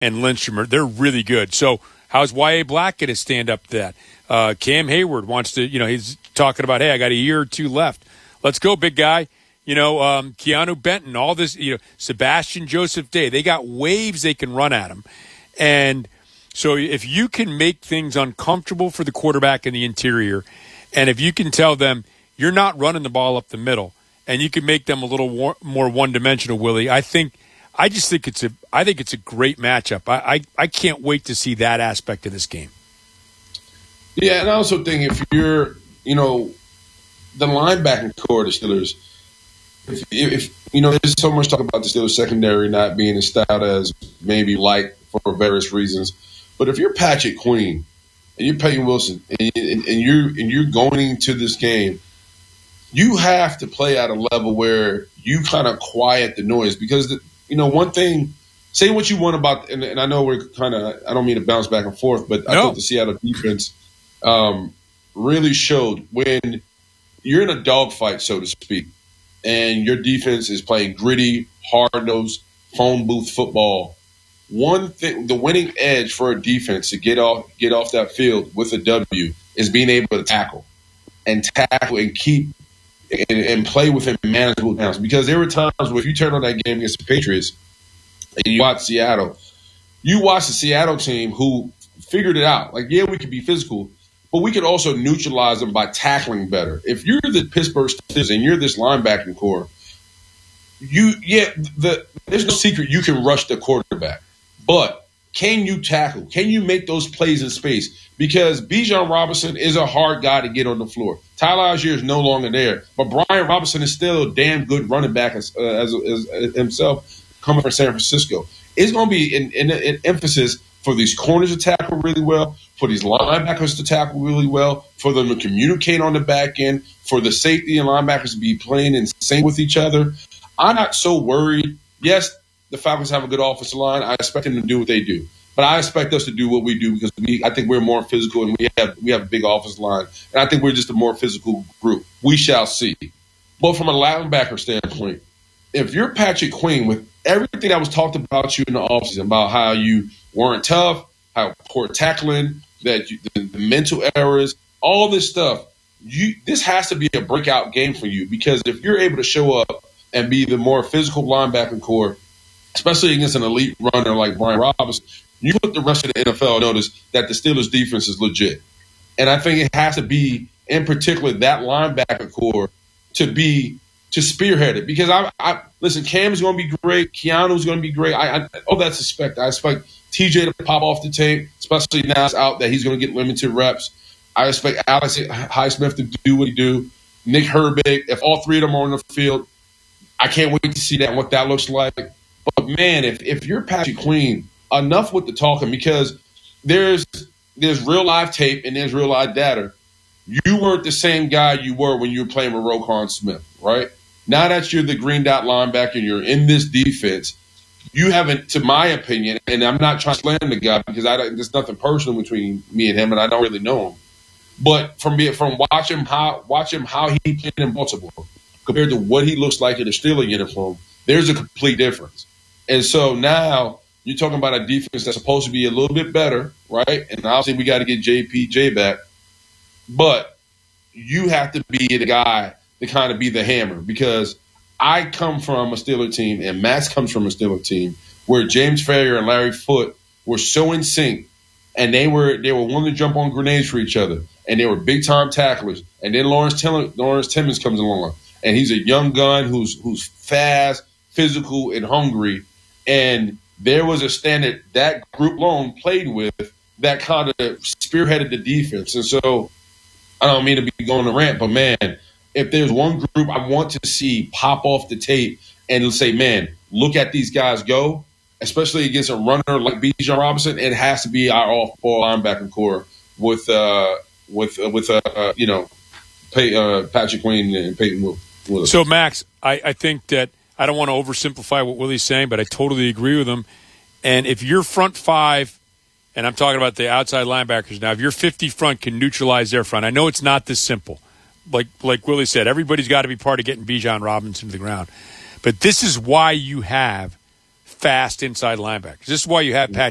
and Lindstrom, they're really good. So how's Y.A. Black going to stand up to that? Cam Hayward wants to, he's talking about, hey, I got a year or two left. Let's go, big guy. Keanu Benton, all this, Sebastian Joseph Day. They got waves they can run at him. And so if you can make things uncomfortable for the quarterback in the interior, and if you can tell them you're not running the ball up the middle, and you can make them a little more one-dimensional, Willie, I think it's a great matchup. I can't wait to see that aspect of this game. Yeah, and I also think if you're, the linebacking core of the Steelers, if there's so much talk about the Steelers secondary not being as stout as maybe like for various reasons, but if you're Patrick Queen and you're Peyton Wilson and you're going into this game, you have to play at a level where you kind of quiet the noise because one thing. Say what you want about, and I know we're kind of. I don't mean to bounce back and forth, but I thought the Seattle defense really showed when you're in a dogfight, so to speak, and your defense is playing gritty, hard-nosed, phone booth football. One thing, the winning edge for a defense to get off that field with a W is being able to tackle and keep and play within manageable downs. Because there were times where if you turn on that game against the Patriots and you watch Seattle, you watch the Seattle team who figured it out. Like, yeah, we could be physical, but we could also neutralize them by tackling better. If you're the Pittsburgh Steelers and you're this linebacking core, there's no secret you can rush the quarterback. But can you tackle? Can you make those plays in space? Because Bijan Robinson is a hard guy to get on the floor. Tyler Algier is no longer there, but Brian Robinson is still a damn good running back as himself coming from San Francisco. It's going to be an emphasis for these corners to tackle really well, for these linebackers to tackle really well, for them to communicate on the back end, for the safety and linebackers to be playing in sync with each other. I'm not so worried. Yes, the Falcons have a good offensive line. I expect them to do what they do. But I expect us to do what we do because I think we're more physical and we have a big offensive line. And I think we're just a more physical group. We shall see. But from a linebacker standpoint, if you're Patrick Queen, with everything that was talked about you in the offseason, about how you weren't tough, how poor tackling, the mental errors, all this stuff, this has to be a breakout game for you because if you're able to show up and be the more physical linebacking core, especially against an elite runner like Brian Robinson, you put the rest of the NFL on notice that the Steelers defense is legit. And I think it has to be, in particular, that linebacker core to spearhead it. Because listen, Cam's going to be great. Keanu's going to be great. All that's expected. I expect TJ to pop off the tape, especially now it's out that he's going to get limited reps. I expect Alex Highsmith to do what he do. Nick Herbig, if all three of them are on the field, I can't wait to see that and what that looks like. But, man, if you're Patrick Queen, enough with the talking because there's real live tape and there's real live data. You weren't the same guy you were when you were playing with Roquan Smith, right? Now that you're the green dot linebacker and you're in this defense, you haven't, to my opinion, and I'm not trying to slam the guy because there's nothing personal between me and him and I don't really know him. But from watching how he played in Baltimore compared to what he looks like in a Steelers uniform, there's a complete difference. And so now you're talking about a defense that's supposed to be a little bit better, right? And obviously we got to get JPJ back. But you have to be the guy to kind of be the hammer because I come from a Steelers team and Max comes from a Steelers team where James Farrior and Larry Foote were so in sync and they were willing to jump on grenades for each other and they were big-time tacklers. And then Lawrence Timmons comes along and he's a young gun who's fast, physical, and hungry. And there was a standard that group alone played with that kind of spearheaded the defense. And so I don't mean to be going to rant, but, man, if there's one group I want to see pop off the tape and say, man, look at these guys go, especially against a runner like Bijan Robinson, it has to be our off-ball linebacking core with Patrick Queen and Peyton Willis. So, Max, I think that I don't want to oversimplify what Willie's saying, but I totally agree with him. And if your front five, and I'm talking about the outside linebackers now, if your 50 front can neutralize their front, I know it's not this simple. Like Willie said, everybody's got to be part of getting Bijan Robinson to the ground. But this is why you have fast inside linebackers. This is why you have Patrick